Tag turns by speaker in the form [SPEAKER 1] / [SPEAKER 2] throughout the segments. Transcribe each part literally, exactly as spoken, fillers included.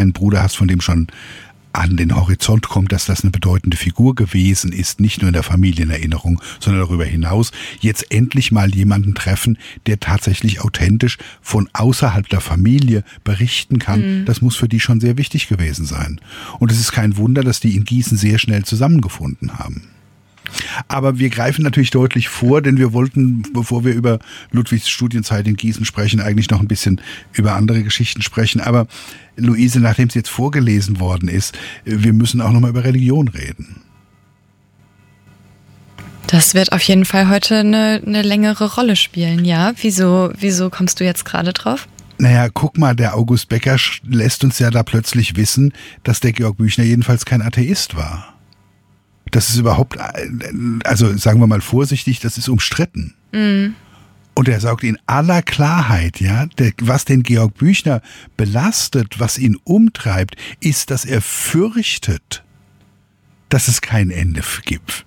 [SPEAKER 1] einen Bruder hast, von dem schon an den Horizont kommt, dass das eine bedeutende Figur gewesen ist, nicht nur in der Familienerinnerung, sondern darüber hinaus, jetzt endlich mal jemanden treffen, der tatsächlich authentisch von außerhalb der Familie berichten kann. Mhm. Das muss für die schon sehr wichtig gewesen sein. Und es ist kein Wunder, dass die in Gießen sehr schnell zusammengefunden haben. Aber wir greifen natürlich deutlich vor, denn wir wollten, bevor wir über Ludwigs Studienzeit in Gießen sprechen, eigentlich noch ein bisschen über andere Geschichten sprechen. Aber Luise, nachdem es jetzt vorgelesen worden ist, wir müssen auch noch mal über Religion reden.
[SPEAKER 2] Das wird auf jeden Fall heute eine, eine längere Rolle spielen, ja? Wieso, wieso kommst du jetzt gerade drauf?
[SPEAKER 1] Naja, guck mal, der August Becker lässt uns ja da plötzlich wissen, dass der Georg Büchner jedenfalls kein Atheist war. Das ist überhaupt, also sagen wir mal vorsichtig, das ist umstritten. Mhm. Und er sagt in aller Klarheit, ja, der, was den Georg Büchner belastet, was ihn umtreibt, ist, dass er fürchtet, dass es kein Ende gibt.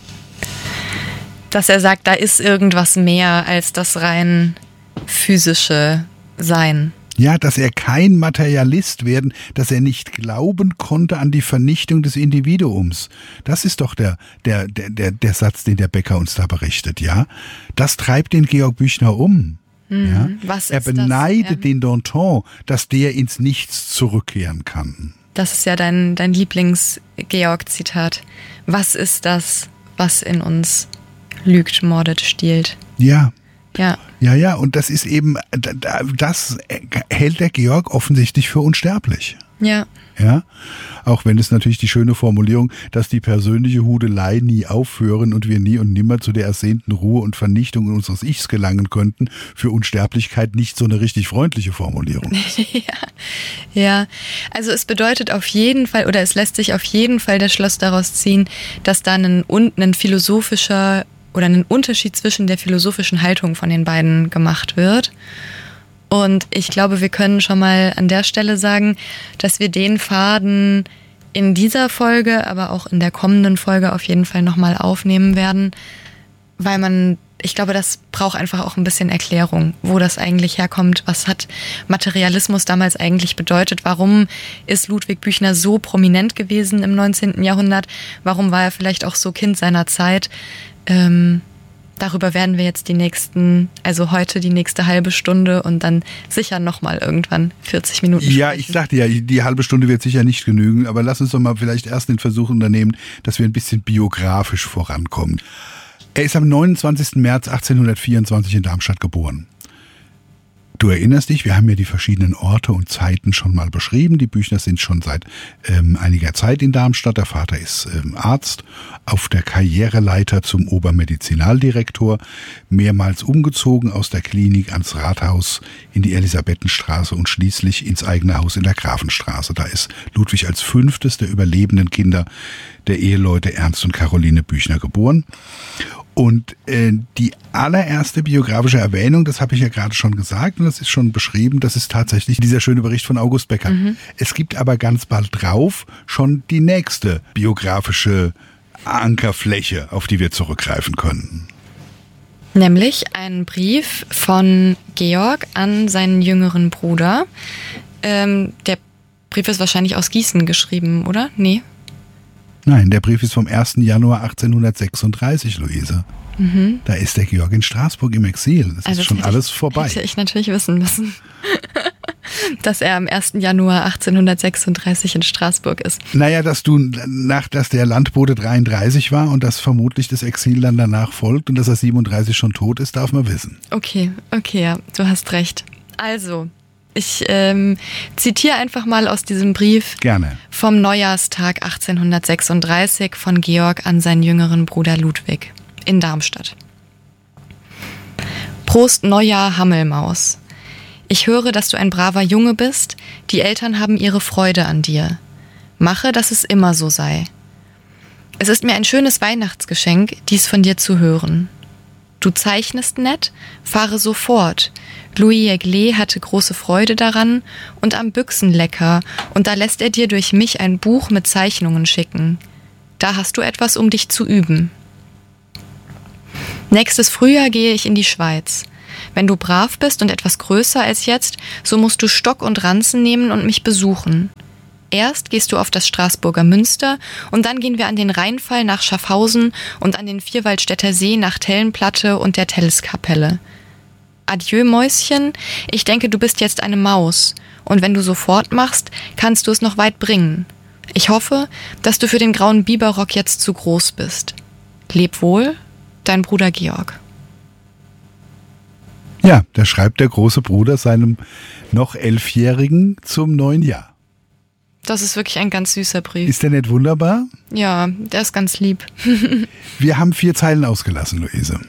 [SPEAKER 2] Dass er sagt, da ist irgendwas mehr als das rein physische Sein.
[SPEAKER 1] Ja, dass er kein Materialist werden, dass er nicht glauben konnte an die Vernichtung des Individuums. Das ist doch der, der, der, der, der Satz, den der Becker uns da berichtet, ja. Das treibt den Georg Büchner um. Hm, ja? Was er beneidet das? den Danton, dass der ins Nichts zurückkehren kann.
[SPEAKER 2] Das ist ja dein, dein Lieblings-Georg-Zitat. Was ist das, was in uns lügt, mordet, stiehlt?
[SPEAKER 1] Ja.
[SPEAKER 2] Ja.
[SPEAKER 1] Ja, ja, und das ist eben, das hält der Georg offensichtlich für unsterblich.
[SPEAKER 2] Ja.
[SPEAKER 1] Ja, auch wenn es natürlich die schöne Formulierung, dass die persönliche Hudelei nie aufhören und wir nie und nimmer zu der ersehnten Ruhe und Vernichtung unseres Ichs gelangen könnten, für Unsterblichkeit nicht so eine richtig freundliche Formulierung ist.
[SPEAKER 2] Ja, ja, also es bedeutet auf jeden Fall, oder es lässt sich auf jeden Fall das Schluss daraus ziehen, dass da ein, ein philosophischer oder einen Unterschied zwischen der philosophischen Haltung von den beiden gemacht wird. Und ich glaube, wir können schon mal an der Stelle sagen, dass wir den Faden in dieser Folge, aber auch in der kommenden Folge auf jeden Fall nochmal aufnehmen werden, weil man, ich glaube, das braucht einfach auch ein bisschen Erklärung, wo das eigentlich herkommt. Was hat Materialismus damals eigentlich bedeutet? Warum ist Ludwig Büchner so prominent gewesen im neunzehnten Jahrhundert? Warum war er vielleicht auch so Kind seiner Zeit? Ähm, darüber werden wir jetzt die nächsten, also heute die nächste halbe Stunde und dann sicher nochmal irgendwann vierzig Minuten sprechen.
[SPEAKER 1] Ja, ich sagte ja, die halbe Stunde wird sicher nicht genügen, aber lass uns doch mal vielleicht erst den Versuch unternehmen, dass wir ein bisschen biografisch vorankommen. Er ist am neunundzwanzigsten März achtzehnhundertvierundzwanzig in Darmstadt geboren. Du erinnerst dich, wir haben ja die verschiedenen Orte und Zeiten schon mal beschrieben. Die Büchners sind schon seit ähm, einiger Zeit in Darmstadt. Der Vater ist ähm, Arzt, auf der Karriereleiter zum Obermedizinaldirektor, mehrmals umgezogen aus der Klinik ans Rathaus in die Elisabethenstraße und schließlich ins eigene Haus in der Grafenstraße. Da ist Ludwig als fünftes der überlebenden Kinder der Eheleute Ernst und Caroline Büchner geboren. Und äh, die allererste biografische Erwähnung, das habe ich ja gerade schon gesagt und das ist schon beschrieben, das ist tatsächlich dieser schöne Bericht von August Becker. Mhm. Es gibt aber ganz bald drauf schon die nächste biografische Ankerfläche, auf die wir zurückgreifen können.
[SPEAKER 2] Nämlich einen Brief von Georg an seinen jüngeren Bruder. Ähm, der Brief ist wahrscheinlich aus Gießen geschrieben, oder? Nee.
[SPEAKER 1] Nein, der Brief ist vom ersten Januar achtzehnhundertsechsunddreißig, Luise. Mhm. Da ist der Georg in Straßburg im Exil. Das also ist schon alles ich, vorbei.
[SPEAKER 2] Hätte ich natürlich wissen müssen, dass er am ersten Januar achtzehnhundertsechsunddreißig in Straßburg ist.
[SPEAKER 1] Naja, dass du nach, dass der Landbote dreiunddreißig war und dass vermutlich das Exil dann danach folgt und dass er siebenunddreißig schon tot ist, darf man wissen.
[SPEAKER 2] Okay, okay, ja, du hast recht. Also, ich ähm, zitiere einfach mal aus diesem Brief.
[SPEAKER 1] Gerne.
[SPEAKER 2] Vom Neujahrstag achtzehnhundertsechsunddreißig von Georg an seinen jüngeren Bruder Ludwig in Darmstadt. Prost Neujahr, Hammelmaus. Ich höre, dass du ein braver Junge bist. Die Eltern haben ihre Freude an dir. Mache, dass es immer so sei. Es ist mir ein schönes Weihnachtsgeschenk, dies von dir zu hören. Du zeichnest nett, fahre sofort. Louis Jeglet hatte große Freude daran und am Büchsenlecker, und da lässt er dir durch mich ein Buch mit Zeichnungen schicken. Da hast du etwas, um dich zu üben. Nächstes Frühjahr gehe ich in die Schweiz. Wenn du brav bist und etwas größer als jetzt, so musst du Stock und Ranzen nehmen und mich besuchen. Erst gehst du auf das Straßburger Münster und dann gehen wir an den Rheinfall nach Schaffhausen und an den Vierwaldstätter See nach Tellenplatte und der Telleskapelle. Adieu, Mäuschen, ich denke, du bist jetzt eine Maus und wenn du so fortmachst, kannst du es noch weit bringen. Ich hoffe, dass du für den grauen Biberrock jetzt zu groß bist. Leb wohl, dein Bruder Georg.
[SPEAKER 1] Ja, da schreibt der große Bruder seinem noch Elfjährigen zum neuen Jahr.
[SPEAKER 2] Das ist wirklich ein ganz süßer Brief.
[SPEAKER 1] Ist der nicht wunderbar?
[SPEAKER 2] Ja, der ist ganz lieb.
[SPEAKER 1] Wir haben vier Zeilen ausgelassen, Luise.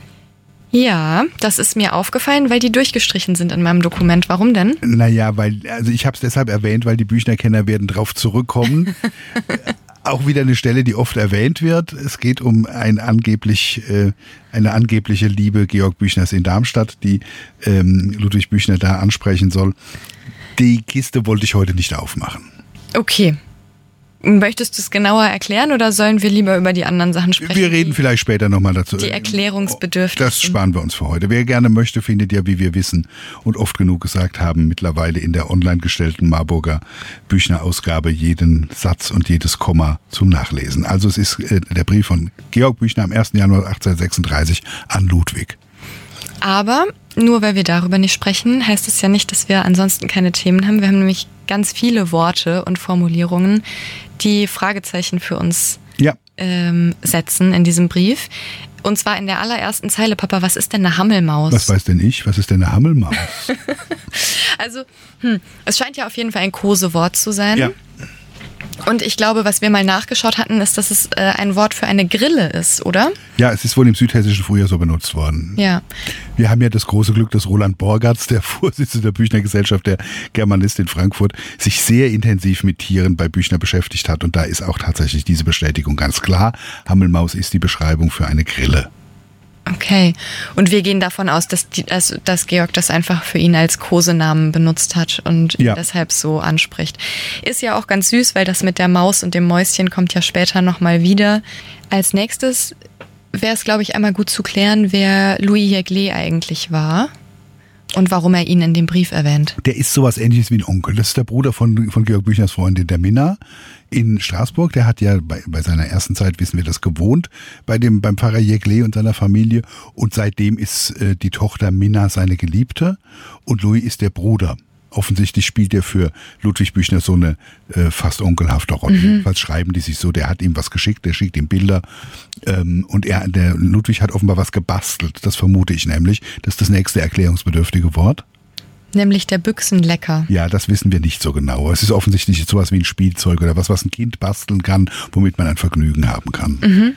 [SPEAKER 2] Ja, das ist mir aufgefallen, weil die durchgestrichen sind in meinem Dokument. Warum denn?
[SPEAKER 1] Naja, weil, also ich habe es deshalb erwähnt, weil die Büchner-Kenner werden drauf zurückkommen. Auch wieder eine Stelle, die oft erwähnt wird. Es geht um ein angeblich, äh, eine angebliche Liebe Georg Büchners in Darmstadt, die ähm, Ludwig Büchner da ansprechen soll. Die Kiste wollte ich heute nicht aufmachen.
[SPEAKER 2] Okay. Möchtest du es genauer erklären oder sollen wir lieber über die anderen Sachen sprechen?
[SPEAKER 1] Wir reden vielleicht später nochmal dazu.
[SPEAKER 2] Die erklärungsbedürftig.
[SPEAKER 1] Das sparen wir uns für heute. Wer gerne möchte, findet ja, wie wir wissen und oft genug gesagt haben, mittlerweile in der online gestellten Marburger Büchner-Ausgabe jeden Satz und jedes Komma zum Nachlesen. Also es ist äh, der Brief von Georg Büchner am ersten Januar achtzehnhundertsechsunddreißig an Ludwig.
[SPEAKER 2] Aber nur weil wir darüber nicht sprechen, heißt es ja nicht, dass wir ansonsten keine Themen haben. Wir haben nämlich ganz viele Worte und Formulierungen, die Fragezeichen für uns
[SPEAKER 1] ja.
[SPEAKER 2] ähm, setzen in diesem Brief. Und zwar in der allerersten Zeile, Papa, was ist denn eine Hammelmaus?
[SPEAKER 1] Was weiß denn ich? Was ist denn eine Hammelmaus?
[SPEAKER 2] Also, hm, es scheint ja auf jeden Fall ein Kosewort zu sein.
[SPEAKER 1] Ja.
[SPEAKER 2] Und ich glaube, was wir mal nachgeschaut hatten, ist, dass es äh, ein Wort für eine Grille ist, oder?
[SPEAKER 1] Ja, es ist wohl im südhessischen früher so benutzt worden.
[SPEAKER 2] Ja.
[SPEAKER 1] Wir haben ja das große Glück, dass Roland Borgatz, der Vorsitzende der Büchner Gesellschaft, der Germanist in Frankfurt, sich sehr intensiv mit Tieren bei Büchner beschäftigt hat. Und da ist auch tatsächlich diese Bestätigung ganz klar. Hammelmaus ist die Beschreibung für eine Grille.
[SPEAKER 2] Okay. Und wir gehen davon aus, dass, die, dass, dass Georg das einfach für ihn als Kosenamen benutzt hat und
[SPEAKER 1] ja.
[SPEAKER 2] ihn deshalb so anspricht. Ist ja auch ganz süß, weil das mit der Maus und dem Mäuschen kommt ja später nochmal wieder. Als nächstes wäre es, glaube ich, einmal gut zu klären, wer Louis Jeglet eigentlich war und warum er ihn in dem Brief erwähnt.
[SPEAKER 1] Der ist sowas Ähnliches wie ein Onkel. Das ist der Bruder von, von Georg Büchners Freundin, der Minna in Straßburg. Der hat ja bei, bei seiner ersten Zeit, wissen wir das, gewohnt bei dem, beim Pfarrer Jeglet und seiner Familie. Und seitdem ist äh, die Tochter Minna seine Geliebte und Louis ist der Bruder. Offensichtlich spielt er für Ludwig Büchner so eine äh, fast onkelhafte Rolle. Mhm. Jedenfalls schreiben die sich so, der hat ihm was geschickt, der schickt ihm Bilder ähm, und er, der Ludwig hat offenbar was gebastelt. Das vermute ich nämlich. Das ist das nächste erklärungsbedürftige Wort.
[SPEAKER 2] Nämlich der Büchsenlecker.
[SPEAKER 1] Ja, das wissen wir nicht so genau. Es ist offensichtlich sowas wie ein Spielzeug oder was, was ein Kind basteln kann, womit man ein Vergnügen haben kann.
[SPEAKER 2] Mhm.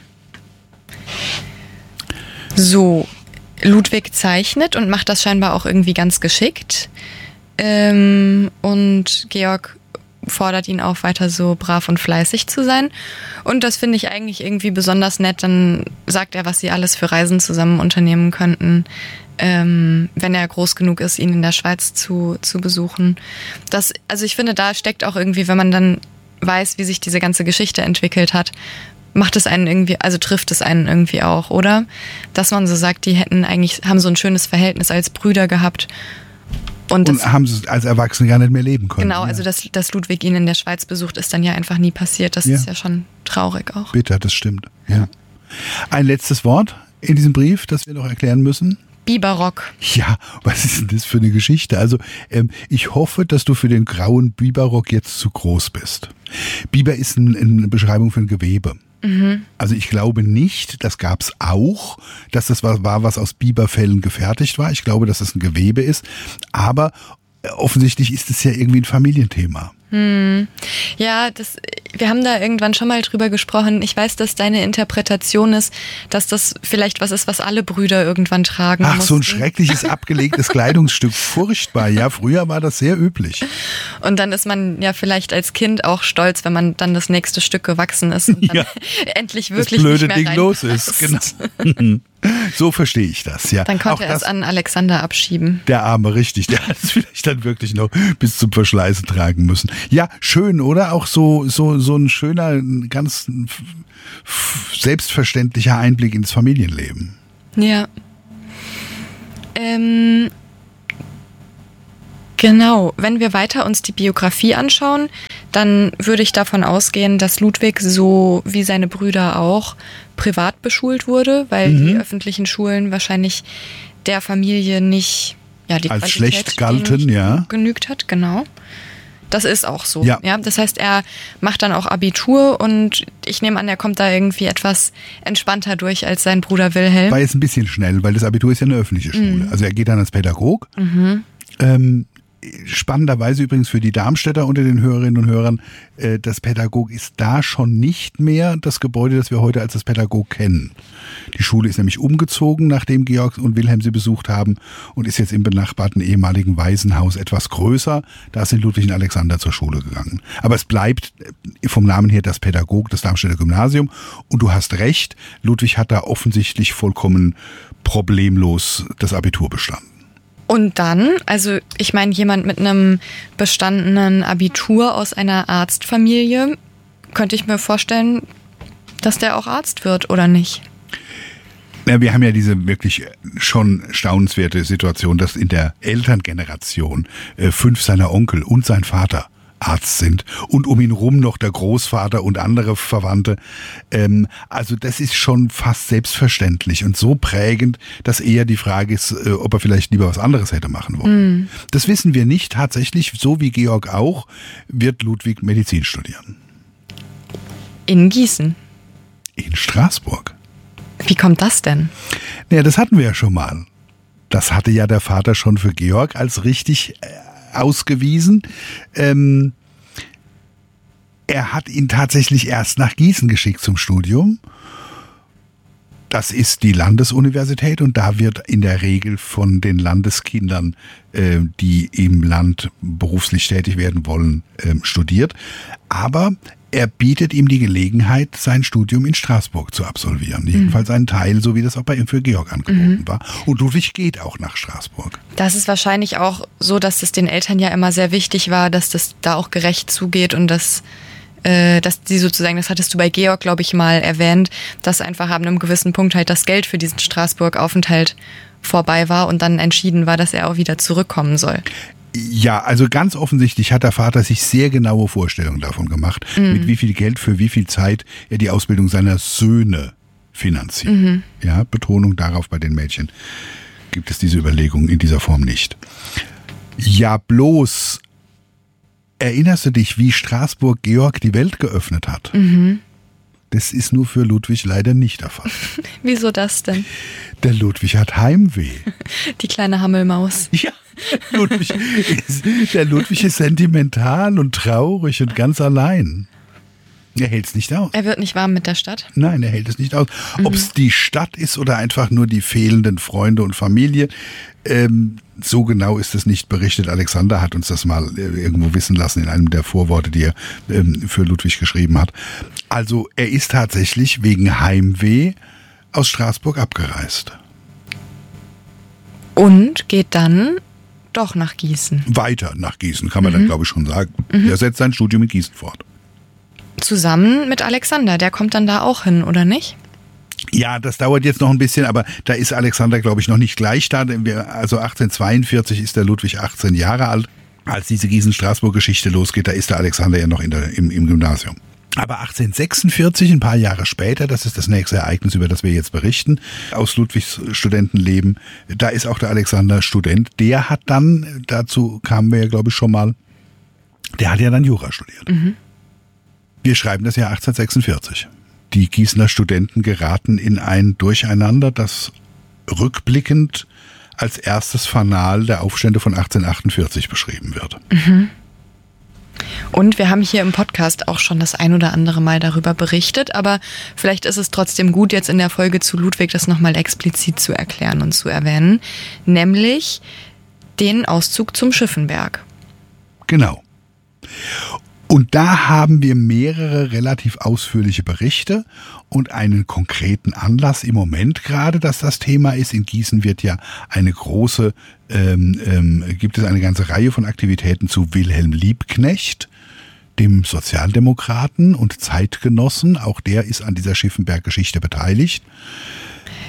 [SPEAKER 2] So, Ludwig zeichnet und macht das scheinbar auch irgendwie ganz geschickt. Ähm, und Georg fordert ihn auf, weiter so brav und fleißig zu sein. Und das finde ich eigentlich irgendwie besonders nett. Dann sagt er, was sie alles für Reisen zusammen unternehmen könnten, ähm, wenn er groß genug ist, ihn in der Schweiz zu, zu besuchen. Das, also ich finde, da steckt auch irgendwie, wenn man dann weiß, wie sich diese ganze Geschichte entwickelt hat, macht es einen irgendwie, also trifft es einen irgendwie auch, oder? Dass man so sagt, die hätten eigentlich, haben so ein schönes Verhältnis als Brüder gehabt. Und, das,
[SPEAKER 1] und haben sie als Erwachsene gar nicht mehr leben können.
[SPEAKER 2] Genau, also dass, dass Ludwig ihn in der Schweiz besucht, ist dann ja einfach nie passiert. Das ja. ist ja schon traurig auch.
[SPEAKER 1] Bitter, das stimmt. Ja. Ein letztes Wort in diesem Brief, das wir noch erklären müssen.
[SPEAKER 2] Biberrock.
[SPEAKER 1] Ja, was ist denn das für eine Geschichte? Also ähm, ich hoffe, dass du für den grauen Biberrock jetzt zu groß bist. Biber ist ein, eine Beschreibung für ein Gewebe. Mhm. Also ich glaube nicht, das gab es auch, dass das was war, was aus Biberfellen gefertigt war. Ich glaube, dass das ein Gewebe ist. Aber offensichtlich ist es ja irgendwie ein Familienthema.
[SPEAKER 2] Hm. Ja, das, wir haben da irgendwann schon mal drüber gesprochen. Ich weiß, dass deine Interpretation ist, dass das vielleicht was ist, was alle Brüder irgendwann tragen
[SPEAKER 1] Ach,
[SPEAKER 2] mussten.
[SPEAKER 1] So ein schreckliches, abgelegtes Kleidungsstück. Furchtbar. Ja, früher war das sehr üblich.
[SPEAKER 2] Und dann ist man ja vielleicht als Kind auch stolz, wenn man dann das nächste Stück gewachsen ist und dann
[SPEAKER 1] ja,
[SPEAKER 2] endlich wirklich
[SPEAKER 1] das blöde
[SPEAKER 2] nicht mehr
[SPEAKER 1] Ding los ist. Genau. So verstehe ich das, ja.
[SPEAKER 2] Dann konnte er es an Alexander abschieben.
[SPEAKER 1] Der Arme, richtig. Der hat es vielleicht dann wirklich noch bis zum Verschleißen tragen müssen. Ja, schön, oder? Auch so, so, so ein schöner, ganz selbstverständlicher Einblick ins Familienleben.
[SPEAKER 2] Ja. Ähm, genau, wenn wir weiter uns die Biografie anschauen, dann würde ich davon ausgehen, dass Ludwig so wie seine Brüder auch privat beschult wurde, weil mhm. die öffentlichen Schulen wahrscheinlich der Familie nicht, ja, die
[SPEAKER 1] als
[SPEAKER 2] Qualität
[SPEAKER 1] schlecht galten, ja,
[SPEAKER 2] genügt hat, genau. Das ist auch so.
[SPEAKER 1] Ja.
[SPEAKER 2] Ja, das heißt, er macht dann auch Abitur und ich nehme an, er kommt da irgendwie etwas entspannter durch als sein Bruder Wilhelm.
[SPEAKER 1] War jetzt ein bisschen schnell, weil das Abitur ist ja eine öffentliche Schule.
[SPEAKER 2] Mhm.
[SPEAKER 1] Also er geht dann als Pädagog.
[SPEAKER 2] Mhm.
[SPEAKER 1] Ähm, spannenderweise übrigens für die Darmstädter unter den Hörerinnen und Hörern, äh, das Pädagog ist da schon nicht mehr das Gebäude, das wir heute als das Pädagog kennen. Die Schule ist nämlich umgezogen, nachdem Georg und Wilhelm sie besucht haben und ist jetzt im benachbarten ehemaligen Waisenhaus etwas größer. Da sind Ludwig und Alexander zur Schule gegangen. Aber es bleibt vom Namen her das Pädagog, das Darmstädter Gymnasium. Und du hast recht, Ludwig hat da offensichtlich vollkommen problemlos das Abitur bestanden.
[SPEAKER 2] Und dann, also ich meine, jemand mit einem bestandenen Abitur aus einer Arztfamilie, könnte ich mir vorstellen, dass der auch Arzt wird, oder nicht?
[SPEAKER 1] Ja, wir haben ja diese wirklich schon staunenswerte Situation, dass in der Elterngeneration äh, fünf seiner Onkel und sein Vater Arzt sind und um ihn rum noch der Großvater und andere Verwandte. Ähm, also das ist schon fast selbstverständlich und so prägend, dass eher die Frage ist, äh, ob er vielleicht lieber was anderes hätte machen wollen. Mm. Das wissen wir nicht. Tatsächlich, so wie Georg auch, wird Ludwig Medizin studieren.
[SPEAKER 2] In Gießen?
[SPEAKER 1] In Straßburg.
[SPEAKER 2] Wie kommt das denn?
[SPEAKER 1] Naja, das hatten wir ja schon mal. Das hatte ja der Vater schon für Georg als richtig äh, ausgewiesen. Ähm, er hat ihn tatsächlich erst nach Gießen geschickt zum Studium. Das ist die Landesuniversität und da wird in der Regel von den Landeskindern, äh, die im Land beruflich tätig werden wollen, äh, studiert. Aber er bietet ihm die Gelegenheit, sein Studium in Straßburg zu absolvieren. Mhm. Jedenfalls einen Teil, so wie das auch bei ihm für Georg angeboten mhm. war. Und Ludwig geht auch nach Straßburg.
[SPEAKER 2] Das ist wahrscheinlich auch so, dass es den Eltern ja immer sehr wichtig war, dass das da auch gerecht zugeht und dass, äh, dass die sozusagen, das hattest du bei Georg, glaube ich, mal erwähnt, dass einfach ab einem gewissen Punkt halt das Geld für diesen Straßburg-Aufenthalt vorbei war und dann entschieden war, dass er auch wieder zurückkommen soll.
[SPEAKER 1] Ja, also ganz offensichtlich hat der Vater sich sehr genaue Vorstellungen davon gemacht, mhm. mit wie viel Geld für wie viel Zeit er die Ausbildung seiner Söhne finanziert. Mhm. Ja, Betonung darauf, bei den Mädchen gibt es diese Überlegungen in dieser Form nicht. Ja, bloß erinnerst du dich, wie Straßburg Georg die Welt geöffnet hat? Mhm. Das ist nur für Ludwig leider nicht der Fall.
[SPEAKER 2] Wieso das denn?
[SPEAKER 1] Der Ludwig hat Heimweh.
[SPEAKER 2] Die kleine Hammelmaus.
[SPEAKER 1] Ja, Ludwig ist, der Ludwig ist sentimental und traurig und ganz allein. Er hält es nicht aus.
[SPEAKER 2] Er wird nicht warm mit der Stadt?
[SPEAKER 1] Nein, er hält es nicht aus. Mhm. Ob es die Stadt ist oder einfach nur die fehlenden Freunde und Familie, ähm, so genau ist es nicht berichtet. Alexander hat uns das mal äh, irgendwo wissen lassen in einem der Vorworte, die er ähm, für Ludwig geschrieben hat. Also er ist tatsächlich wegen Heimweh aus Straßburg abgereist.
[SPEAKER 2] Und geht dann doch nach Gießen.
[SPEAKER 1] Weiter nach Gießen, kann man mhm. dann glaube ich schon sagen. Mhm. Er setzt sein Studium in Gießen fort.
[SPEAKER 2] Zusammen mit Alexander, der kommt dann da auch hin, oder nicht?
[SPEAKER 1] Ja, das dauert jetzt noch ein bisschen, aber da ist Alexander, glaube ich, noch nicht gleich da. Also achtzehnhundertzweiundvierzig ist der Ludwig achtzehn Jahre alt. Als diese Gießen-Straßburg-Geschichte losgeht, da ist der Alexander ja noch in der, im, im Gymnasium. Aber achtzehnhundertsechsundvierzig, ein paar Jahre später, das ist das nächste Ereignis, über das wir jetzt berichten, aus Ludwigs Studentenleben, da ist auch der Alexander Student. Der hat dann, dazu kamen wir ja, glaube ich, schon mal, der hat ja dann Jura studiert. Mhm. Wir schreiben das Jahr achtzehnhundertsechsundvierzig. Die Gießener Studenten geraten in ein Durcheinander, das rückblickend als erstes Fanal der Aufstände von achtzehnhundertachtundvierzig beschrieben wird.
[SPEAKER 2] Mhm. Und wir haben hier im Podcast auch schon das ein oder andere Mal darüber berichtet, aber vielleicht ist es trotzdem gut, jetzt in der Folge zu Ludwig das nochmal explizit zu erklären und zu erwähnen, nämlich den Auszug zum Schiffenberg.
[SPEAKER 1] Genau. Und da haben wir mehrere relativ ausführliche Berichte und einen konkreten Anlass im Moment gerade, dass das Thema ist. In Gießen wird ja eine große, ähm, ähm, gibt es eine ganze Reihe von Aktivitäten zu Wilhelm Liebknecht, dem Sozialdemokraten und Zeitgenossen. Auch der ist an dieser Schiffenberg-Geschichte beteiligt.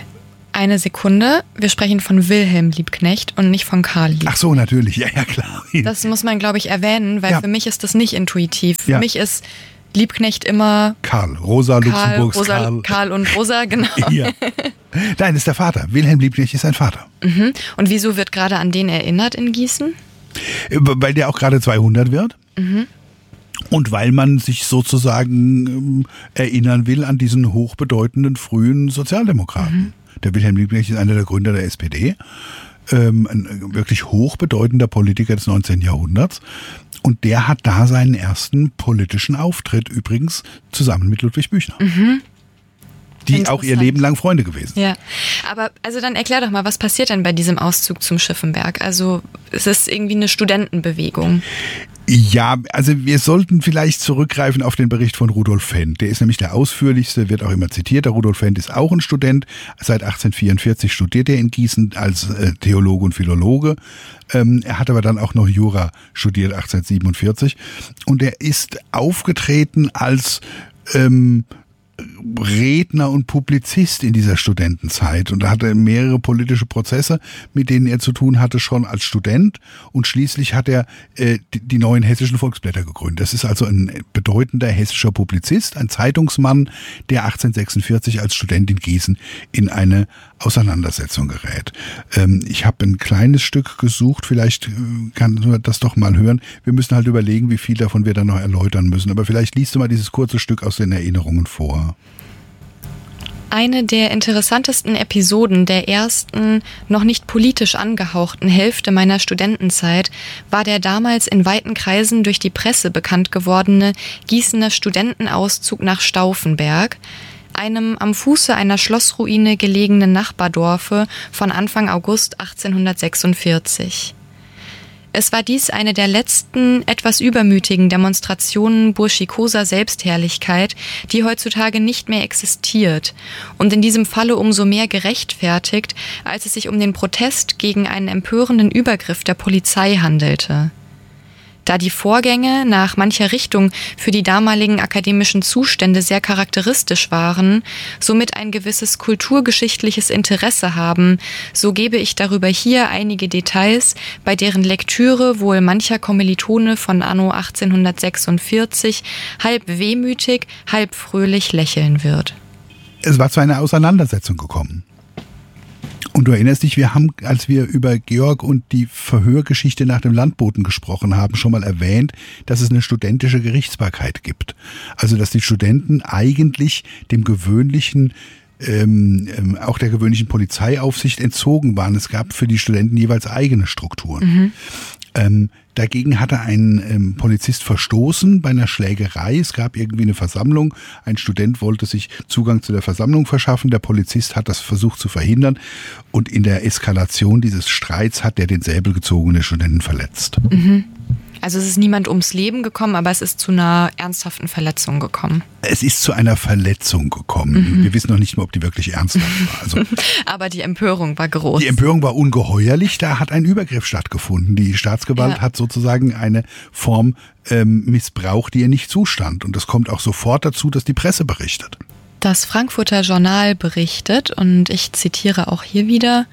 [SPEAKER 2] Eine Sekunde, wir sprechen von Wilhelm Liebknecht und nicht von Karl Liebknecht.
[SPEAKER 1] Ach so, natürlich, ja, ja, klar.
[SPEAKER 2] Das muss man, glaube ich, erwähnen, weil ja. für mich ist das nicht intuitiv. Für ja. mich ist Liebknecht immer
[SPEAKER 1] Karl, Rosa
[SPEAKER 2] Karl,
[SPEAKER 1] Luxemburgs
[SPEAKER 2] Rosa,
[SPEAKER 1] Karl.
[SPEAKER 2] Karl und Rosa, genau.
[SPEAKER 1] Ja. Nein, ist der Vater. Wilhelm Liebknecht ist sein Vater.
[SPEAKER 2] Mhm. Und wieso wird gerade an den erinnert in Gießen?
[SPEAKER 1] Weil der auch gerade zweihundert wird.
[SPEAKER 2] Mhm.
[SPEAKER 1] Und weil man sich sozusagen ähm, erinnern will an diesen hochbedeutenden frühen Sozialdemokraten. Mhm. Der Wilhelm Liebknecht ist einer der Gründer der S P D, ähm, ein wirklich hochbedeutender Politiker des neunzehnten Jahrhunderts. Und der hat da seinen ersten politischen Auftritt übrigens zusammen mit Ludwig Büchner.
[SPEAKER 2] Mhm.
[SPEAKER 1] Die auch ihr Leben lang Freunde gewesen.
[SPEAKER 2] Ja, aber also dann erklär doch mal, was passiert denn bei diesem Auszug zum Schiffenberg? Also es ist irgendwie eine Studentenbewegung.
[SPEAKER 1] Ja, also wir sollten vielleicht zurückgreifen auf den Bericht von Rudolf Fendt. Der ist nämlich der ausführlichste, wird auch immer zitiert. Der Rudolf Fendt ist auch ein Student. Seit achtzehnhundertvierundvierzig studiert er in Gießen als äh, Theologe und Philologe. Ähm, er hat aber dann auch noch Jura studiert, achtzehnhundertsiebenundvierzig. Und er ist aufgetreten als ähm, Redner und Publizist in dieser Studentenzeit und da hatte er mehrere politische Prozesse, mit denen er zu tun hatte, schon als Student, und schließlich hat er äh, die, die neuen hessischen Volksblätter gegründet. Das ist also ein bedeutender hessischer Publizist, ein Zeitungsmann, der achtzehnhundertsechsundvierzig als Student in Gießen in eine Auseinandersetzung gerät. Ähm, ich habe ein kleines Stück gesucht, vielleicht kann man das doch mal hören. Wir müssen halt überlegen, wie viel davon wir dann noch erläutern müssen, aber vielleicht liest du mal dieses kurze Stück aus den Erinnerungen vor.
[SPEAKER 2] Eine der interessantesten Episoden der ersten, noch nicht politisch angehauchten Hälfte meiner Studentenzeit war der damals in weiten Kreisen durch die Presse bekannt gewordene Gießener Studentenauszug nach Stauffenberg, einem am Fuße einer Schlossruine gelegenen Nachbardorfe von Anfang August achtzehnhundertsechsundvierzig. Es war dies eine der letzten, etwas übermütigen Demonstrationen burschikoser Selbstherrlichkeit, die heutzutage nicht mehr existiert und in diesem Falle umso mehr gerechtfertigt, als es sich um den Protest gegen einen empörenden Übergriff der Polizei handelte. Da die Vorgänge nach mancher Richtung für die damaligen akademischen Zustände sehr charakteristisch waren, somit ein gewisses kulturgeschichtliches Interesse haben, so gebe ich darüber hier einige Details, bei deren Lektüre wohl mancher Kommilitone von anno achtzehnhundertsechsundvierzig halb wehmütig, halb fröhlich lächeln wird.
[SPEAKER 1] Es war zu einer Auseinandersetzung gekommen. Und du erinnerst dich, wir haben, als wir über Georg und die Verhörgeschichte nach dem Landboten gesprochen haben, schon mal erwähnt, dass es eine studentische Gerichtsbarkeit gibt. Also dass die Studenten eigentlich dem gewöhnlichen, ähm, ähm, auch der gewöhnlichen Polizeiaufsicht entzogen waren. Es gab für die Studenten jeweils eigene Strukturen. Mhm. Ähm, dagegen hatte ein ähm, Polizist verstoßen bei einer Schlägerei. Es gab irgendwie eine Versammlung. Ein Student wollte sich Zugang zu der Versammlung verschaffen. Der Polizist hat das versucht zu verhindern. Und in der Eskalation dieses Streits hat der den Säbel gezogen und den Studenten verletzt.
[SPEAKER 2] Mhm. Also es ist niemand ums Leben gekommen, aber es ist zu einer ernsthaften Verletzung gekommen.
[SPEAKER 1] Es ist zu einer Verletzung gekommen. Mhm. Wir wissen noch nicht mal, ob die wirklich ernsthaft war. Also,
[SPEAKER 2] aber die Empörung war groß.
[SPEAKER 1] Die Empörung war ungeheuerlich. Da hat ein Übergriff stattgefunden. Die Staatsgewalt ja. hat sozusagen eine Form ähm, missbraucht, die ihr nicht zustand. Und das kommt auch sofort dazu, dass die Presse berichtet.
[SPEAKER 2] Das Frankfurter Journal berichtet, und ich zitiere auch hier wieder: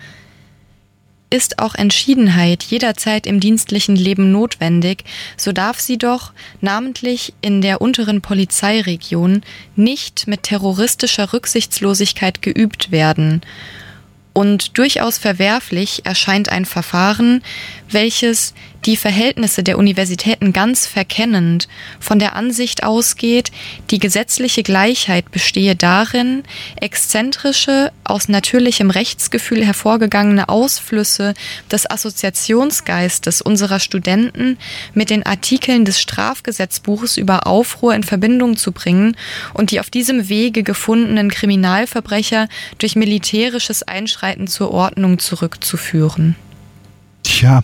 [SPEAKER 2] Ist auch Entschiedenheit jederzeit im dienstlichen Leben notwendig, so darf sie doch, namentlich in der unteren Polizeiregion, nicht mit terroristischer Rücksichtslosigkeit geübt werden. Und durchaus verwerflich erscheint ein Verfahren, welches die Verhältnisse der Universitäten ganz verkennend von der Ansicht ausgeht, die gesetzliche Gleichheit bestehe darin, exzentrische, aus natürlichem Rechtsgefühl hervorgegangene Ausflüsse des Assoziationsgeistes unserer Studenten mit den Artikeln des Strafgesetzbuches über Aufruhr in Verbindung zu bringen und die auf diesem Wege gefundenen Kriminalverbrecher durch militärisches Einschreiten zur Ordnung zurückzuführen.
[SPEAKER 1] Tja,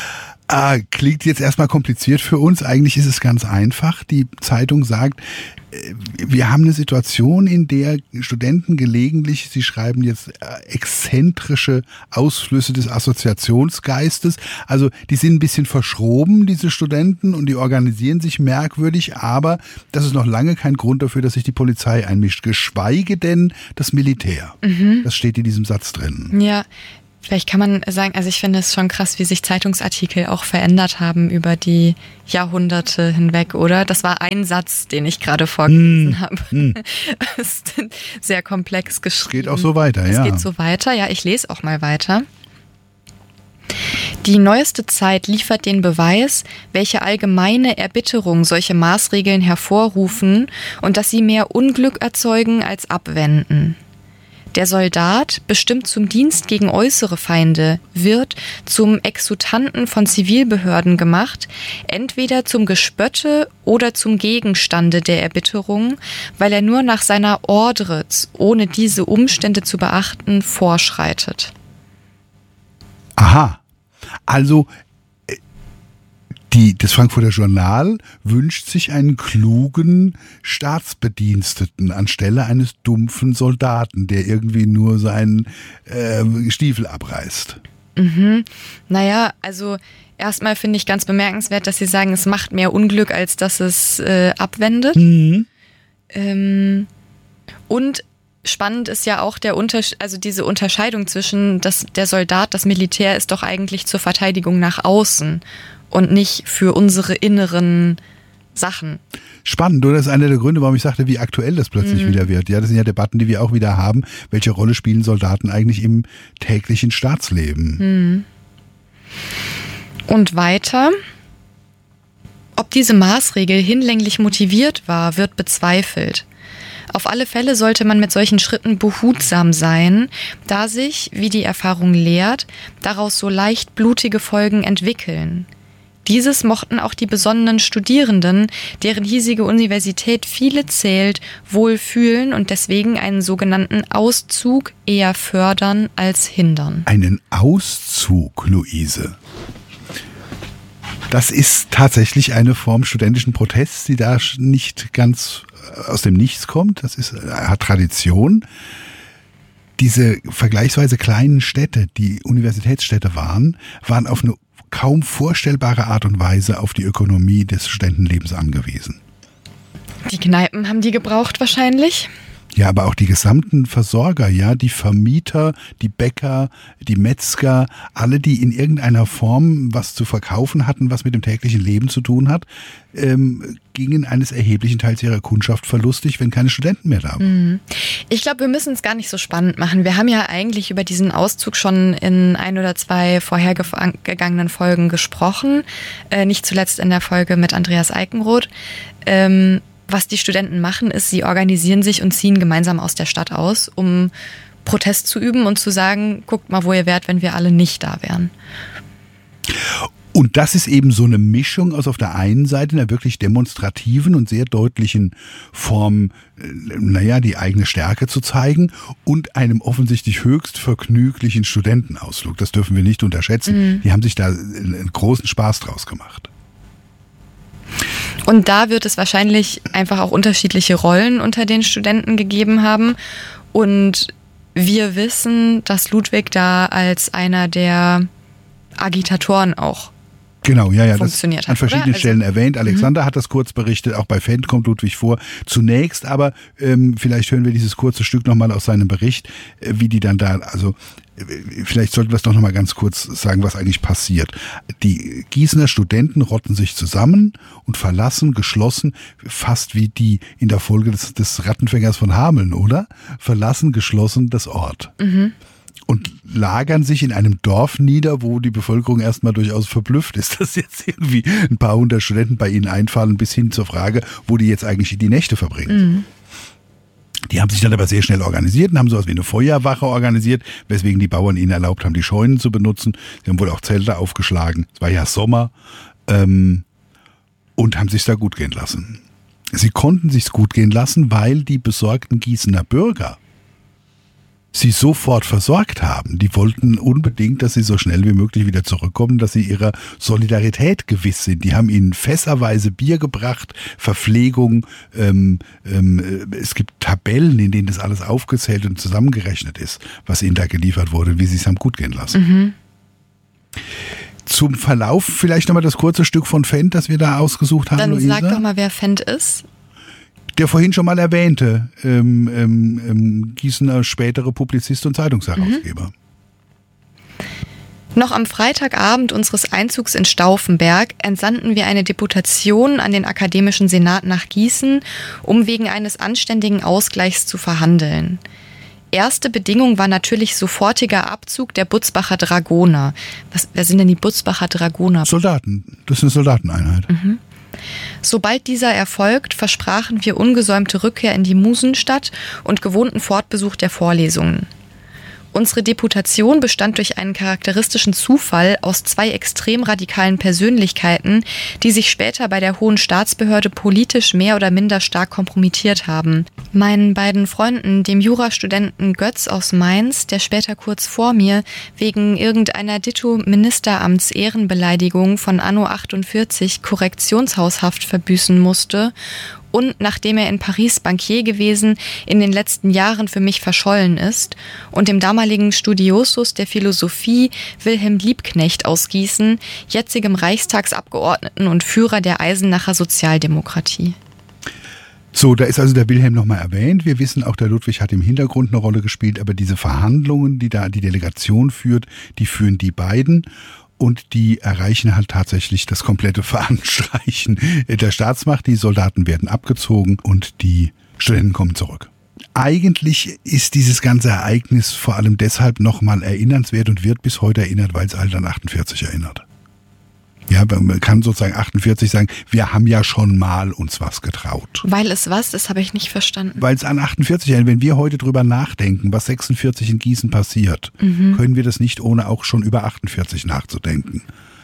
[SPEAKER 1] äh, klingt jetzt erstmal kompliziert für uns. Eigentlich ist es ganz einfach. Die Zeitung sagt, wir haben eine Situation, in der Studenten gelegentlich, sie schreiben jetzt exzentrische Ausflüsse des Assoziationsgeistes, also die sind ein bisschen verschroben, diese Studenten, und die organisieren sich merkwürdig, aber das ist noch lange kein Grund dafür, dass sich die Polizei einmischt, geschweige denn das Militär. Mhm. Das steht in diesem Satz drin.
[SPEAKER 2] Ja. Vielleicht kann man sagen, also ich finde es schon krass, wie sich Zeitungsartikel auch verändert haben über die Jahrhunderte hinweg, oder? Das war ein Satz, den ich gerade vorgelesen mm. habe. Mm. Es ist sehr komplex geschrieben.
[SPEAKER 1] Es geht auch so weiter,
[SPEAKER 2] es
[SPEAKER 1] ja.
[SPEAKER 2] Es geht so weiter, ja, ich lese auch mal weiter. Die neueste Zeit liefert den Beweis, welche allgemeine Erbitterung solche Maßregeln hervorrufen und dass sie mehr Unglück erzeugen als abwenden. Der Soldat, bestimmt zum Dienst gegen äußere Feinde, wird zum Exutanten von Zivilbehörden gemacht, entweder zum Gespötte oder zum Gegenstande der Erbitterung, weil er nur nach seiner Ordre, ohne diese Umstände zu beachten, vorschreitet.
[SPEAKER 1] Aha, also Die, das Frankfurter Journal wünscht sich einen klugen Staatsbediensteten anstelle eines dumpfen Soldaten, der irgendwie nur seinen äh, Stiefel abreißt.
[SPEAKER 2] Mhm. Naja, also erstmal finde ich ganz bemerkenswert, dass Sie sagen, es macht mehr Unglück, als dass es äh, abwendet. Mhm. Ähm, und spannend ist ja auch der Unterschied, also diese Unterscheidung zwischen das, der Soldat, das Militär ist doch eigentlich zur Verteidigung nach außen und nicht für unsere inneren Sachen.
[SPEAKER 1] Spannend, oder? Das ist einer der Gründe, warum ich sagte, wie aktuell das plötzlich mhm. wieder wird. Ja, das sind ja Debatten, die wir auch wieder haben. Welche Rolle spielen Soldaten eigentlich im täglichen Staatsleben?
[SPEAKER 2] Mhm. Und weiter. Ob diese Maßregel hinlänglich motiviert war, wird bezweifelt. Auf alle Fälle sollte man mit solchen Schritten behutsam sein, da sich, wie die Erfahrung lehrt, daraus so leicht blutige Folgen entwickeln. Dieses mochten auch die besonnenen Studierenden, deren hiesige Universität viele zählt, wohl fühlen und deswegen einen sogenannten Auszug eher fördern als hindern.
[SPEAKER 1] Einen Auszug, Luise? Das ist tatsächlich eine Form studentischen Protests, die da nicht ganz aus dem Nichts kommt. Das ist, hat Tradition. Diese vergleichsweise kleinen Städte, die Universitätsstädte waren, waren auf eine kaum vorstellbare Art und Weise auf die Ökonomie des Studentenlebens angewiesen.
[SPEAKER 2] Die Kneipen haben die gebraucht wahrscheinlich?
[SPEAKER 1] Ja, aber auch die gesamten Versorger, ja, die Vermieter, die Bäcker, die Metzger, alle, die in irgendeiner Form was zu verkaufen hatten, was mit dem täglichen Leben zu tun hat, ähm, gingen eines erheblichen Teils ihrer Kundschaft verlustig, wenn keine Studenten mehr da waren.
[SPEAKER 2] Ich glaube, wir müssen es gar nicht so spannend machen. Wir haben ja eigentlich über diesen Auszug schon in ein oder zwei vorhergegangenen Folgen gesprochen, äh, nicht zuletzt in der Folge mit Andreas Eikenroth. Ähm, Was die Studenten machen, ist, sie organisieren sich und ziehen gemeinsam aus der Stadt aus, um Protest zu üben und zu sagen, guckt mal, wo ihr wärt, wenn wir alle nicht da wären.
[SPEAKER 1] Und das ist eben so eine Mischung aus auf der einen Seite einer wirklich demonstrativen und sehr deutlichen Form, naja, die eigene Stärke zu zeigen und einem offensichtlich höchst vergnüglichen Studentenausflug. Das dürfen wir nicht unterschätzen. Mhm. Die haben sich da einen großen Spaß draus gemacht.
[SPEAKER 2] Und da wird es wahrscheinlich einfach auch unterschiedliche Rollen unter den Studenten gegeben haben. Und wir wissen, dass Ludwig da als einer der Agitatoren auch
[SPEAKER 1] Genau, ja, ja, das
[SPEAKER 2] funktioniert
[SPEAKER 1] an verschiedenen
[SPEAKER 2] hat,
[SPEAKER 1] Stellen
[SPEAKER 2] also,
[SPEAKER 1] erwähnt. Alexander m- hat das kurz berichtet, auch bei Fendt kommt Ludwig vor. Zunächst aber, ähm, vielleicht hören wir dieses kurze Stück nochmal aus seinem Bericht, äh, wie die dann da, also äh, vielleicht sollten wir es doch nochmal ganz kurz sagen, was eigentlich passiert. Die Gießener Studenten rotten sich zusammen und verlassen geschlossen, fast wie die in der Folge des, des Rattenfängers von Hameln, oder? Verlassen geschlossen das Ort. Mhm. Und lagern sich in einem Dorf nieder, wo die Bevölkerung erstmal durchaus verblüfft ist, dass jetzt irgendwie ein paar hundert Studenten bei ihnen einfallen, bis hin zur Frage, wo die jetzt eigentlich die Nächte verbringen. Mhm. Die haben sich dann aber sehr schnell organisiert und haben sowas wie eine Feuerwache organisiert, weswegen die Bauern ihnen erlaubt haben, die Scheunen zu benutzen. Sie haben wohl auch Zelte aufgeschlagen. Es war ja Sommer ähm, und haben sich da gut gehen lassen. Sie konnten sich's gut gehen lassen, weil die besorgten Gießener Bürger sie sofort versorgt haben. Die wollten unbedingt, dass sie so schnell wie möglich wieder zurückkommen, dass sie ihrer Solidarität gewiss sind. Die haben ihnen fässerweise Bier gebracht, Verpflegung. Ähm, ähm, es gibt Tabellen, in denen das alles aufgezählt und zusammengerechnet ist, was ihnen da geliefert wurde, wie sie es haben gut gehen lassen.
[SPEAKER 2] Mhm.
[SPEAKER 1] Zum Verlauf vielleicht nochmal das kurze Stück von Fendt, das wir da ausgesucht haben,
[SPEAKER 2] Dann
[SPEAKER 1] Luisa.
[SPEAKER 2] sag doch mal, wer Fendt ist.
[SPEAKER 1] Der vorhin schon mal erwähnte ähm, ähm, ähm, Gießener spätere Publizist und Zeitungsherausgeber.
[SPEAKER 2] Mhm. Noch am Freitagabend unseres Einzugs in Stauffenberg entsandten wir eine Deputation an den Akademischen Senat nach Gießen, um wegen eines anständigen Ausgleichs zu verhandeln. Erste Bedingung war natürlich sofortiger Abzug der Butzbacher Dragoner. Was, wer sind denn die Butzbacher Dragoner?
[SPEAKER 1] Soldaten, das ist eine Soldateneinheit.
[SPEAKER 2] Mhm. Sobald dieser erfolgt, versprachen wir ungesäumte Rückkehr in die Musenstadt und gewohnten Fortbesuch der Vorlesungen. Unsere Deputation bestand durch einen charakteristischen Zufall aus zwei extrem radikalen Persönlichkeiten, die sich später bei der Hohen Staatsbehörde politisch mehr oder minder stark kompromittiert haben. Meinen beiden Freunden, dem Jurastudenten Götz aus Mainz, der später kurz vor mir wegen irgendeiner ditto Ministeramts-Ehrenbeleidigung von Anno achtundvierzig Korrektionshaushaft verbüßen musste, und nachdem er in Paris Bankier gewesen, in den letzten Jahren für mich verschollen ist, und dem damaligen Studiosus der Philosophie Wilhelm Liebknecht aus Gießen, jetzigem Reichstagsabgeordneten und Führer der Eisenacher Sozialdemokratie.
[SPEAKER 1] So, da ist also der Wilhelm nochmal erwähnt. Wir wissen auch, der Ludwig hat im Hintergrund eine Rolle gespielt, aber diese Verhandlungen, die da die Delegation führt, die führen die beiden. Und die erreichen halt tatsächlich das komplette Fahnenstreichen der Staatsmacht. Die Soldaten werden abgezogen und die Studenten kommen zurück. Eigentlich ist dieses ganze Ereignis vor allem deshalb nochmal erinnernswert und wird bis heute erinnert, weil es halt an achtundvierzig erinnert. Ja, man kann sozusagen achtundvierzig sagen, wir haben ja schon mal uns was getraut.
[SPEAKER 2] Weil es was? Das habe ich nicht verstanden.
[SPEAKER 1] Weil es an achtundvierzig erinnert. Wenn wir heute drüber nachdenken, was sechsundvierzig in Gießen passiert, mhm. können wir das nicht, ohne auch schon über achtundvierzig nachzudenken.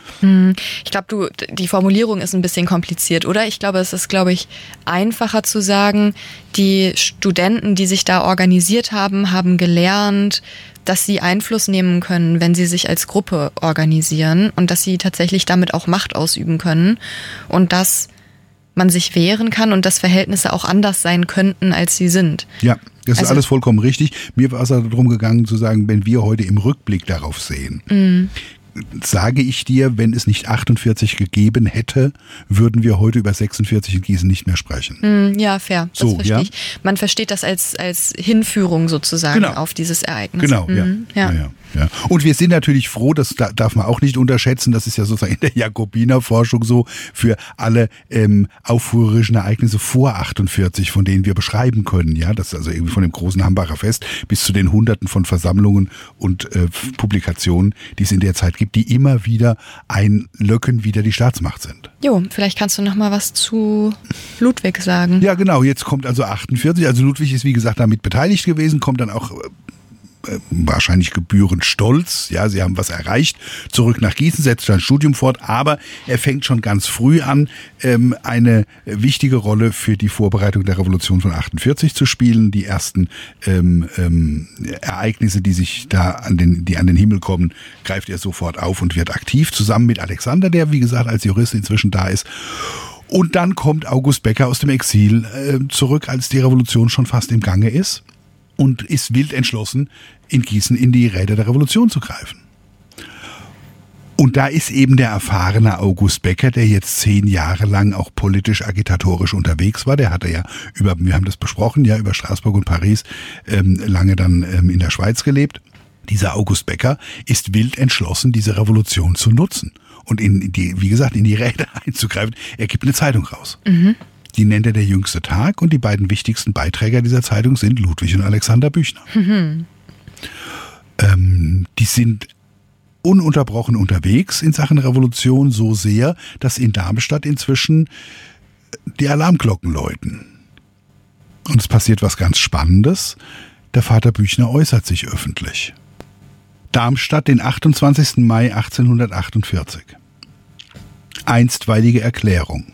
[SPEAKER 2] Ich glaube, du, die Formulierung ist ein bisschen kompliziert, oder? Ich glaube, es ist, glaube ich, einfacher zu sagen, die Studenten, die sich da organisiert haben, haben gelernt, dass sie Einfluss nehmen können, wenn sie sich als Gruppe organisieren und dass sie tatsächlich damit auch Macht ausüben können und dass man sich wehren kann und dass Verhältnisse auch anders sein könnten, als sie sind.
[SPEAKER 1] Ja, das
[SPEAKER 2] also,
[SPEAKER 1] ist alles vollkommen richtig. Mir war es also darum gegangen zu sagen, wenn wir heute im Rückblick darauf sehen, mhm. sage ich dir, wenn es nicht achtundvierzig gegeben hätte, würden wir heute über sechsundvierzig in Gießen nicht mehr sprechen.
[SPEAKER 2] Ja, fair. Das
[SPEAKER 1] so,
[SPEAKER 2] verstehe
[SPEAKER 1] ja?
[SPEAKER 2] ich. Man versteht das als, als Hinführung sozusagen
[SPEAKER 1] genau.
[SPEAKER 2] auf dieses Ereignis.
[SPEAKER 1] Genau, ja.
[SPEAKER 2] Mhm, ja.
[SPEAKER 1] Ja, ja, ja. Und wir sind natürlich froh, das darf man auch nicht unterschätzen, das ist ja sozusagen in der Jakobinerforschung so, für alle ähm, aufrührerischen Ereignisse vor achtundvierzig, von denen wir beschreiben können. Ja, das ist also irgendwie von dem großen Hambacher Fest bis zu den Hunderten von Versammlungen und äh, Publikationen, die es in der Zeit gibt, die immer wieder einlöcken, wieder die Staatsmacht sind.
[SPEAKER 2] Jo, vielleicht kannst du noch mal was zu Ludwig sagen.
[SPEAKER 1] Ja, genau, jetzt kommt also achtundvierzig, also Ludwig ist wie gesagt damit beteiligt gewesen, kommt dann auch äh, wahrscheinlich gebührend stolz, ja, sie haben was erreicht, zurück nach Gießen, setzt sein Studium fort, aber er fängt schon ganz früh an, ähm, eine wichtige Rolle für die Vorbereitung der Revolution von achtundvierzig zu spielen. Die ersten ähm, ähm, Ereignisse, die sich da an den, die an den Himmel kommen, greift er sofort auf und wird aktiv, zusammen mit Alexander, der wie gesagt als Jurist inzwischen da ist. Und dann kommt August Becker aus dem Exil äh, zurück, als die Revolution schon fast im Gange ist. Und ist wild entschlossen, in Gießen in die Räder der Revolution zu greifen. Und da ist eben der erfahrene August Becker, der jetzt zehn Jahre lang auch politisch agitatorisch unterwegs war. Der hatte ja über, wir haben das besprochen, ja über Straßburg und Paris ähm, lange dann ähm, in der Schweiz gelebt. Dieser August Becker ist wild entschlossen, diese Revolution zu nutzen und in die, wie gesagt, in die Räder einzugreifen. Er gibt eine Zeitung raus. Mhm. Die nennt er Der jüngste Tag und die beiden wichtigsten Beiträger dieser Zeitung sind Ludwig und Alexander Büchner. Mhm. Ähm, die sind ununterbrochen unterwegs in Sachen Revolution, so sehr, dass in Darmstadt inzwischen die Alarmglocken läuten. Und es passiert was ganz Spannendes. Der Vater Büchner äußert sich öffentlich. Darmstadt, den achtundzwanzigsten Mai achtzehnhundertachtundvierzig. Einstweilige Erklärung.